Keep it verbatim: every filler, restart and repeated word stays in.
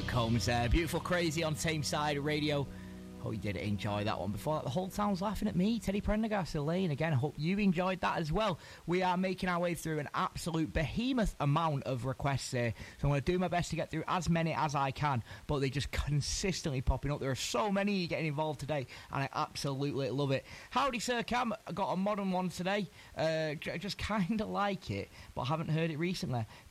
Combs there. Beautiful Crazy on Tameside Radio. Hope you did enjoy that one. Before that, the whole town's laughing at me. Teddy Prendergast, Elaine. Again, I hope you enjoyed that as well. We are making our way through an absolute behemoth amount of requests here. So I'm going to do my best to get through as many as I can. But they just consistently popping up. There are so many getting involved today. And I absolutely love it. Howdy, Sir Cam. I got a modern one today. Uh, just kind of like it. But I haven't heard it recently.